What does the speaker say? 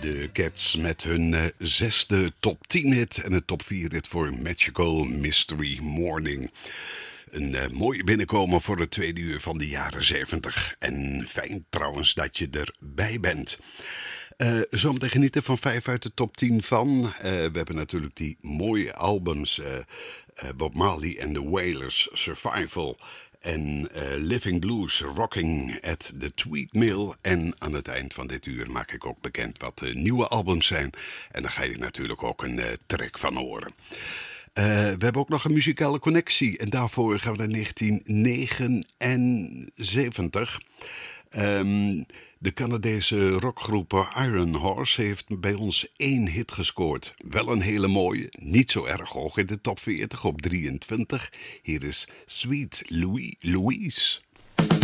De Cats met hun zesde top 10 hit en een top 4 hit voor Magical Mystery Morning. Een mooie binnenkomen voor het tweede uur van de jaren 70. En fijn trouwens dat je erbij bent. Zometeen genieten van 5 uit de top 10 van. We hebben natuurlijk die mooie albums. Bob Marley en The Wailers, Survival en Living Blues, Rocking at the Tweed Mill. En aan het eind van dit uur maak ik ook bekend wat nieuwe albums zijn. En daar ga je natuurlijk ook een track van horen. We hebben ook nog een muzikale connectie. En daarvoor gaan we naar 1979. De Canadese rockgroep Iron Horse heeft bij ons 1 hit gescoord. Wel een hele mooie, niet zo erg hoog in de top 40 op 23. Hier is Sweet Louise.